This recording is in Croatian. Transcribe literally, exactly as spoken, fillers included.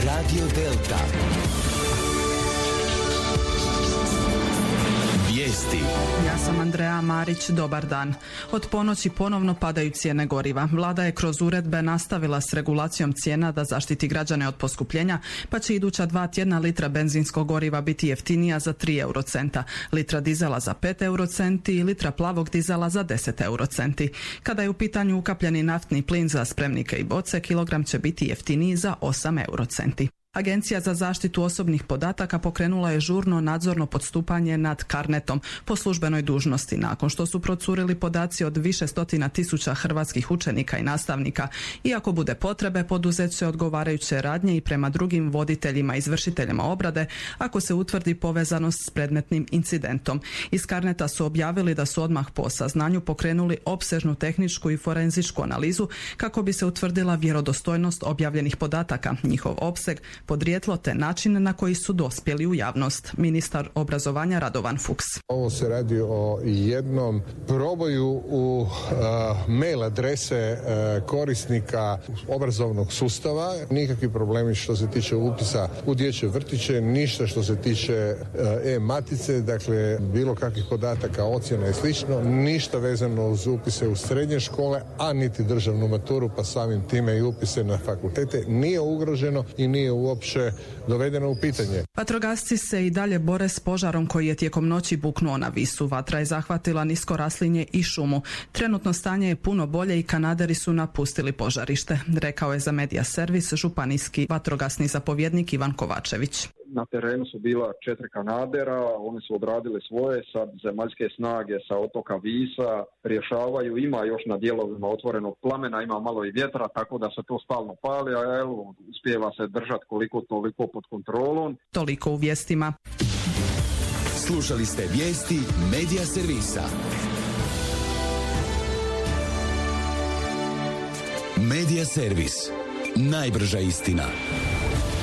Radio Delta. Vijesti. Ja sam Andreja Marić, dobar dan. Od ponoći ponovno padaju cijene goriva. Vlada je kroz uredbe nastavila s regulacijom cijena da zaštiti građane od poskupljenja, pa će iduća dva tjedna litra benzinskog goriva biti jeftinija za tri eurocenta, litra dizela za pet eurocenti i litra plavog dizela za deset eurocenti. Kada je u pitanju ukapljeni naftni plin za spremnike i boce, kilogram će biti jeftiniji za osam eurocenti. Agencija za zaštitu osobnih podataka pokrenula je žurno nadzorno postupanje nad Carnetom po službenoj dužnosti nakon što su procurili podaci od više stotina tisuća hrvatskih učenika i nastavnika. Iako bude potrebe, poduzet će odgovarajuće radnje i prema drugim voditeljima i izvršiteljima obrade ako se utvrdi povezanost s predmetnim incidentom. Iz Carneta su objavili da su odmah po saznanju pokrenuli opsežnu tehničku i forenzičku analizu kako bi se utvrdila vjerodostojnost objavljenih podataka, njihov opseg, podrijetlo te način na koji su dospjeli u javnost. Ministar obrazovanja Radovan Fuchs. Ovo se radi o jednom proboju u uh, mail adrese uh, korisnika obrazovnog sustava. Nikakvi problemi što se tiče upisa u dječje vrtiće, ništa što se tiče uh, e-matice, dakle bilo kakvih podataka, ocjena i slično, ništa vezano uz upise u srednje škole, a niti državnu maturu, pa samim time i upise na fakultete nije ugroženo i nije uopće dovedeno u pitanje. Vatrogasci se i dalje bore s požarom koji je tijekom noći buknuo na Visu. Vatra je zahvatila nisko raslinje i šumu. Trenutno stanje je puno bolje i kanaderi su napustili požarište, rekao je za Medija servis županijski vatrogasni zapovjednik Ivan Kovačević. Na terenu su bila četiri kanadera, oni su odradili svoje, sad zemaljske snage sa otoka Visa rješavaju, ima još na dijelovima otvorenog plamena, ima malo i vjetra, tako da se to stalno pali, a evo, uspijeva se držati koliko toliko pod kontrolom. Toliko u vijestima. Slušali ste vijesti Medija servisa. Medija servis. Najbrža istina.